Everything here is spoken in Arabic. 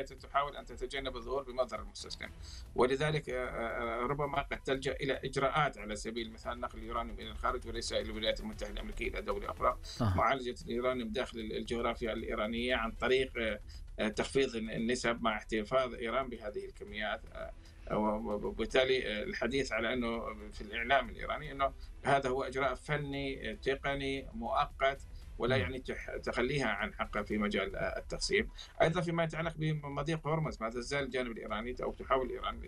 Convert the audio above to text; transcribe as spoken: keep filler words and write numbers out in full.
هي تحاول أن تتجنب الظهور بمظهر المستسلم، ولذلك آآ آآ ربما قد تلجأ إلى إجراءات على سبيل المثال نقل اليورانيوم إلى الخارج وليس إلى الولايات المتحدة الأمريكية إلى دولة أخرى، أها. معالجة اليورانيوم داخل الجغرافيا الإيرانية عن طريق آآ تخفيض النسب مع احتفاظ إيران بهذه الكميات. آآ وبالتالي الحديث على أنه في الإعلام الإيراني أنه هذا هو إجراء فني تقني مؤقت، ولا نعم. يعني تح تخلّيها عن حقّها في مجال التخصيب. أيضًا فيما يتعلق بمضيق هرمز، ما تزال الجانب الإيراني أو تحاول إيران